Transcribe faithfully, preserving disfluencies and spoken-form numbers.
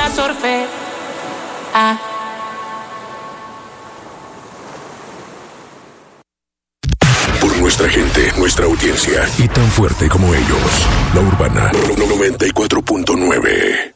la surfe. Ah. Por nuestra gente, nuestra audiencia y tan fuerte como ellos. La Urbana noventa y cuatro punto nueve.